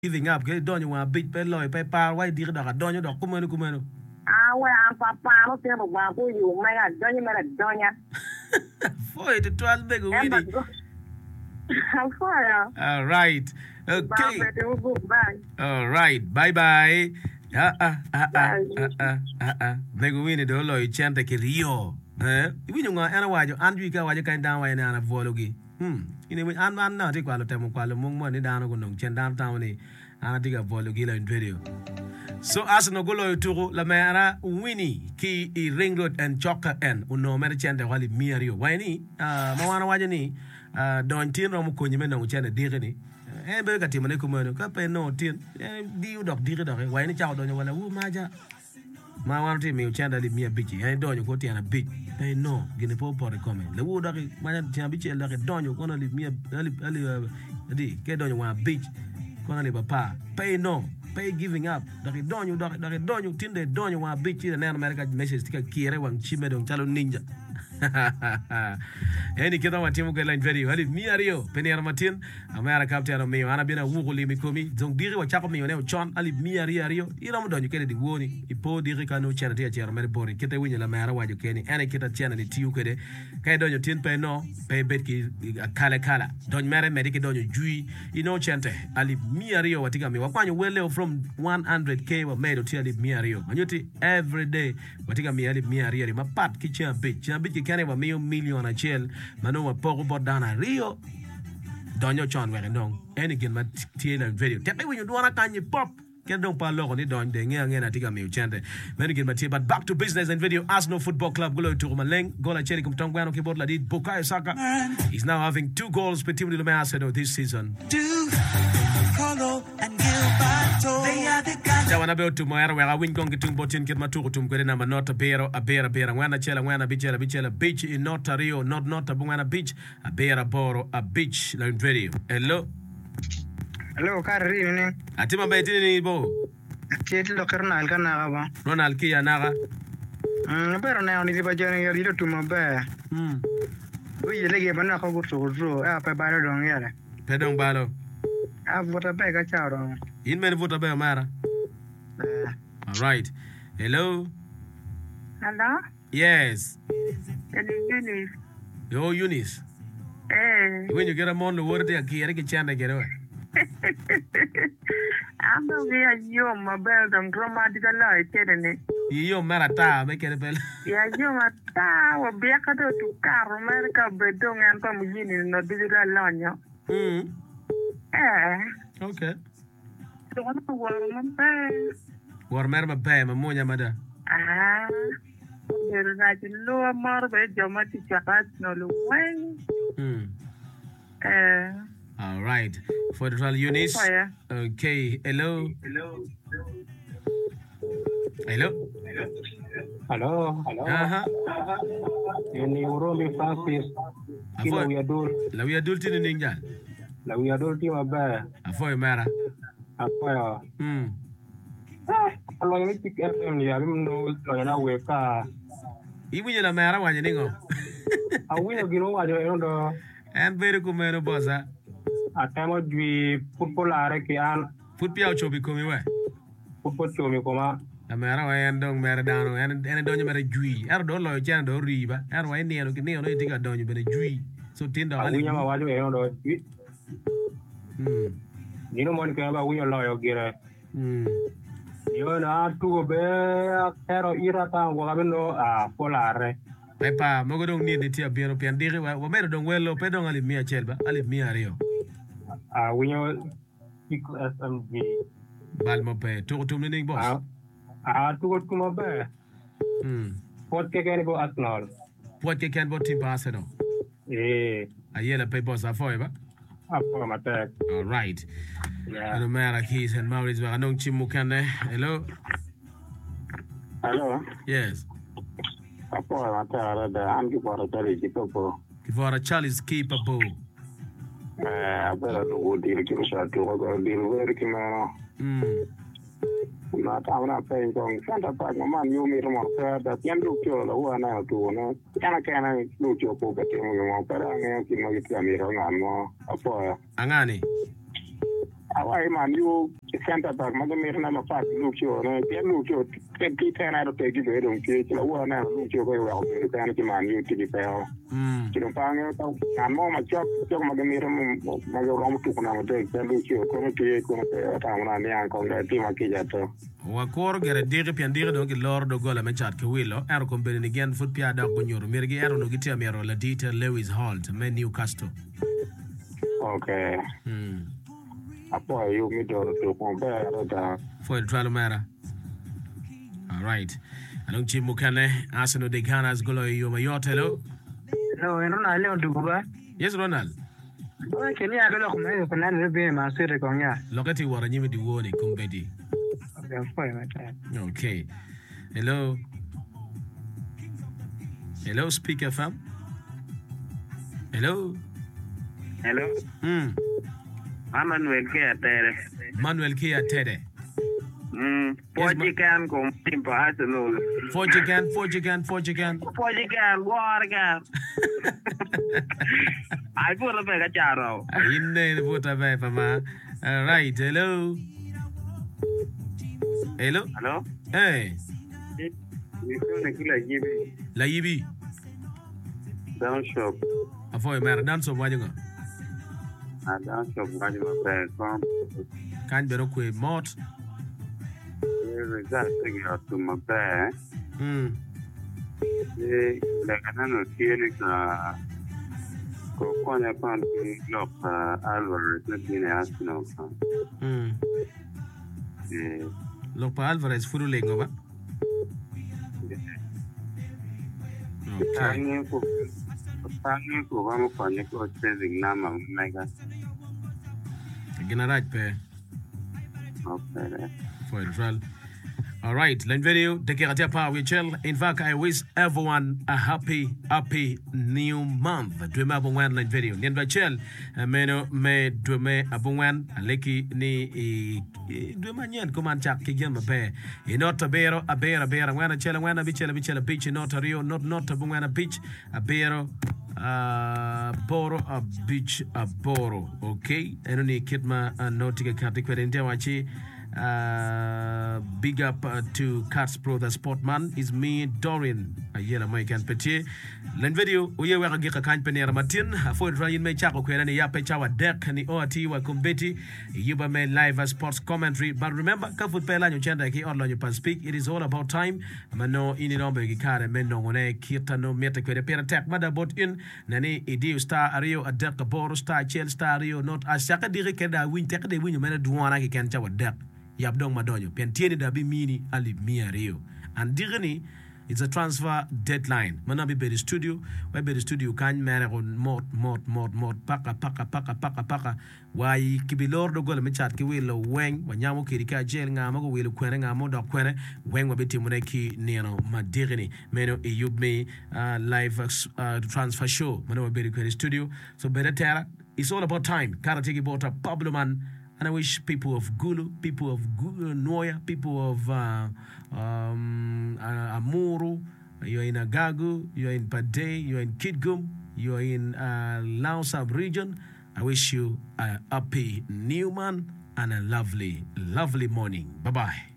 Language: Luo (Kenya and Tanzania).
giving up ke donyo wa big pe loy pe par wai dir da donyo do kumenu we am papa no te mo ba ko yu me ga donya foi de 12 big winning I'm fire. All right. Okay. All right. Bye bye. Nego wini do lo chante ke Rio. Winyo nga ana wajo andu ka wajo kan dan wa na vologi. Ini mi an na ti kwalo temo kwalo mung mo ni dano ko nong chen dan town ni ana ti ka vologi la video. So as no golo turu la mera wini ki I ring road and choka en uno mer chante wali miario. Wani mawana wajo ni don tin rom ko nyime no chene dire ni be ka timane ko mono ka pe no tin di u dok dire dok wa ni chaw do nyo wala wu maja ma wan ti mi chenda li mi biji do nyo ko tiana big pe no gine po por come le wu dok ma tiana biji le do nyo ko no li mi ali di ke do nyo wa big ko na li papa pe no pe giving up dok do nyo tin de do nyo wa biji na America message tika kire wan chime do chalo ninja Eni kita matimu ke line video hali miario penera matin amara kapteno mi ana bina wuguli mi komi donc diri wa chako mi ne chon ali miario ira mo donyo kele di woni ipo diri kanu chana tia chera mere bori kita winya la mara wajo keni ene kita chana li tiu kede kay donyo tin pe no pe bet ki kala donyo mere medike donyo jui ino chante ali miario watika mi wakwanyo wele from 100k wa medo tia ali miario anyoti every day watika mi ali miario mapat ki chambe kane wa million achel mano wa pogo bodana Rio donyo chon were ndong eni gen ma tiela video tepe when you do wana kanye pop ken dong pa logo ni don de nge na tiga mi uchende many gen ma tie but back to business and video Arsenal Football Club goal to Maleng goal cheri kumtongwana keyboard la did Bukayo Saka is now having 2 goals per team de Arsenal this season Jawana be to moera we win gong tung botin kit maturu tum kwede number not bera ngwana chela ngwana bichela beach in not Rio not bungwana beach a bera boro a beach la video hello karri ne atima be tini bo kiti lo karnal kana ba Ronald Kia naga pero ne oni ba jani yari to mo ba we lege bana ko gurto a pa baro dong yara pedong balo a vota be ka charo in men vota be mara all right hello yes Eunice. Yo Eunice when you get a mon the word there ki chanda get away I'm going to my belt and dramatic light. Yo marata make it bell. Yeah, you are or be a cadeau to car America, but don't come in no digital lanya. Okay. So what the world War merma pay mamunya mada. There is a lower marble, dramatic chat, no way. All right. For the trial Eunice. Okay. Hello. Ini Uromi Francis. Kila we are doing ninja. La we are doing ba. Afoy mara. Afoy. Alo ni tik FM ya mno lo na we ka. Ibu la mara wanya ningo. Awi no gino wa jo ndo. And very kumeno bosa. Atamo dwi football are ki an football chobi komi we. Football chobi koma. La mara wa endong mara dano en donyo mara jui. Er do lo jan do riba. Er wa ni no kini no tiga donyo bere jui. So tindo ali. Awi ma wa jo ndo jui. Nino mon ka ba wi lo yo gira. Yo na tu be ero irata ngo gabendo polare. Pepa mogo dong ni ditia biero pian diri wa mero dong welo pedong ali mia chelba ali mia rio. Winyo SMG. Balmo pe to ning boss. To mo be. Pot ke ken bo Arsenal. Pot ke ken bo team Arsenal. Ayela pe boss afoy ba. Afoy mate. All right. Yeah. No matter keys and Maurice ba anong chimukane. Hello. Yes. Apoy matara da anki pora tali kipopo. Kivora Charles capable. Abela do deal ki sa to go deal very kimano. Na ta na pe kong santa pa man yo mi mo pa da tiendo kyo la wa na to no. Kana no kyo ko ka temo mo para nge ki no ki ami ro na no. Apoy. Angani. Awai man you center back magamir na mapat look yo na pia look yo ti tena ro te gi do ti la wa na look yo ko wa ko tena ki man you ti pe o ti no pa nge ta kan mo ma chok magamir mo magaro mo tu na mo de te look yo ko ti ko ta na ni an ko ti ma ki ja to wa kor gere digi pian digi do ki lor do gola me chat ke wilo er ko beni gen fut pia da ko nyoro mirgi ero no gitia mero la dita Lewis Holt me Newcastle. Okay. Apo you me do to compare da For el trial mara. All right. Along chimu kane Arsenal de Ghana's golo yo mayotelo. No, Ronald Leon Duba. Yes Ronald. Okay, ni agalo ko me ko nan rebe ma sire ko nya. Lokati wara nyimi di woni kumbedi. Okay. Hello. Hello, Speaker FM. Hello. Hello. Manuel Kia Tere. Manuel Kia Tere. Portugal con Timpo Arsenal. Portugal. War again. I put a bag of Jaro. In the water vapor. All right. Hello. Hello. Hello. Hey. La Yibi. Down shop. Avoy mer dan so wajugo. Down shop wajugo pe kom. Kan bero kwe mot. Result figure to my bag. Le kanano tiene ka ko konya pan lock Alvarez na tiene Arsenal. Lopa Alvarez furu lengo ba? Okay. Tangi ko vamos kwenye ko saving nama mega. Gina right pe. Okay. For the trial. All right, line video. Dekiratia power we chill. In fact, I wish everyone a happy new month. Dweme abungwan line video. Nienda chill. Meno me dweme abungwan aleki ni dweme nyen kumanchak kigyan mape. Inota bero abera ngwana chill ngwana bichela beach inota rio not abungwana beach abero boro a beach a boro. Okay. Eno ni kitma notika katikwe ndia wachi. Big up to Cats Pro the Sportman is me Dorian Ayela Maikan Petit Len video uye wega gika kan penera matin afo drain me chako kwena ni yape chawa deck ni OT wa kumbeti yuba me live sports commentary but remember ka football anyo chenda ki orlo nyo pan speak it is all about time mano ini nombe gikare meno ngone kita no meta kwere pera tech mada bot in nani idiu star ario a deck boro star chel star ario not asaka dire keda win tek de win mena duwana ki kan chawa deck Yabdong Madonyo, Piantieni Dabi Mini Ali Mia Rio. And Digani, it's a transfer deadline. Manabi be the studio, where be the studio can manage on mort, paka. Why Kibilor do go to Michat Kiwilo Wang, Wanyamo Kirika Jail Namago will Quenanga Modo Quene, Wang Wabiti Muneki Nino Madigani, Meno Eyubme live transfer show, Mano be the studio. So better Terra, it's all about time. Karatiki Bota, Pablo Man. And I wish people of Gulu, people of Noya, people of Amuru, you're in Agagu, you're in Pade, you're in Kitgum, you're in Lao sub-region. I wish you a happy new month and a lovely morning. Bye-bye.